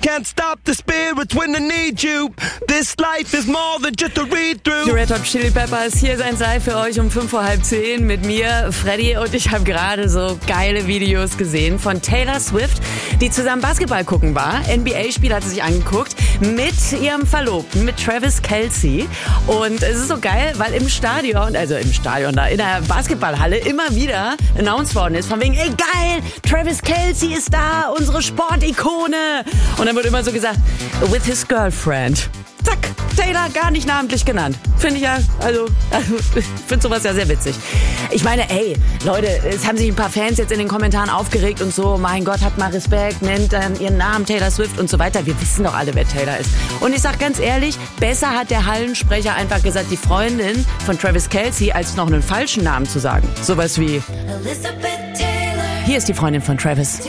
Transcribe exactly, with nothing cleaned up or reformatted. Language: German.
can't stop the spirits when I need you. This life is more than just a read-through. Die Red Hot Chili Peppers, hier sein Sei für euch um fünf vor halb zehn mit mir, Freddy, und ich habe gerade so geile Videos gesehen von Taylor Swift, die zusammen Basketball gucken war. N B A-Spiel hat sie sich angeguckt mit ihrem Verlobten, mit Travis Kelce. Und es ist so geil, weil im Stadion, also im Stadion da, in der Basketballhalle immer wieder announced worden ist, von wegen, ey geil, Travis Kelce ist da, unsere Sportikone. Und dann wird immer so gesagt, with his girlfriend. Zack, Taylor gar nicht namentlich genannt. Finde ich ja, also, also ich finde sowas ja sehr witzig. Ich meine, ey, Leute, es haben sich ein paar Fans jetzt in den Kommentaren aufgeregt und so, mein Gott, habt mal Respekt, nennt dann ihren Namen Taylor Swift und so weiter. Wir wissen doch alle, wer Taylor ist. Und ich sag ganz ehrlich, besser hat der Hallensprecher einfach gesagt, die Freundin von Travis Kelce, als noch einen falschen Namen zu sagen. Sowas wie, Elizabeth Taylor. Hier ist die Freundin von Travis.